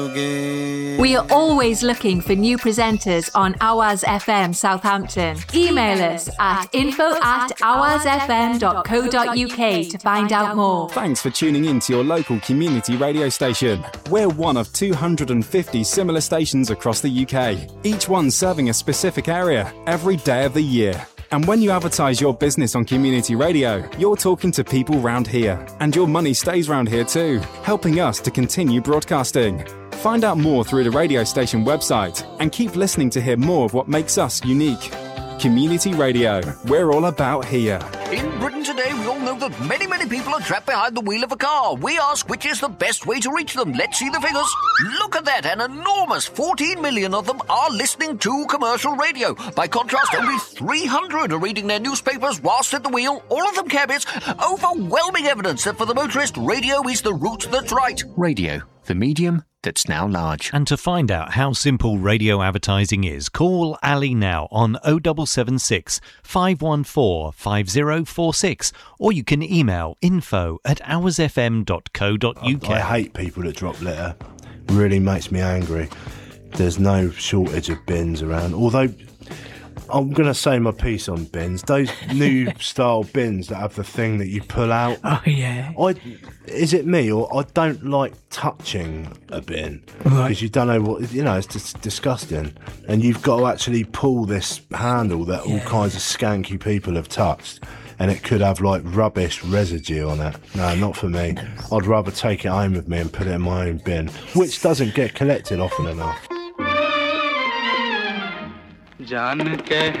We are always looking for new presenters on Awaz FM Southampton. Email us at info@awazfm.co.uk to find out more. Thanks for tuning in to your local community radio station. We're one of 250 similar stations across the UK, each one serving a specific area every day of the year. And when you advertise your business on community radio, you're talking to people round here. And your money stays round here too, helping us to continue broadcasting. Find out more through the radio station website and keep listening to hear more of what makes us unique. Community Radio, we're all about here. In Britain today, we all know that many people are trapped behind the wheel of a car. We ask which is the best way to reach them. Let's see the figures. Look at that, an enormous 14 million of them are listening to commercial radio. By contrast, only 300 are reading their newspapers whilst at the wheel. All of them cabbies. Overwhelming evidence that for the motorist, radio is the route that's right. Radio, the medium that's now large. And to find out how simple radio advertising is, call Ali now on 0776 514 5046, or you can email info@awazfm.co.uk. I hate people that drop litter. Really makes me angry. There's no shortage of bins around, although I'm going to say my piece on bins. Those new style bins that have the thing that you pull out. Oh, yeah. Is it me, or I don't like touching a bin? Right. Because you don't know what, it's just disgusting. And you've got to actually pull this handle that all kinds of skanky people have touched. And it could have like rubbish residue on it. No, not for me. I'd rather take it home with me and put it in my own bin, which doesn't get collected often enough. जान कह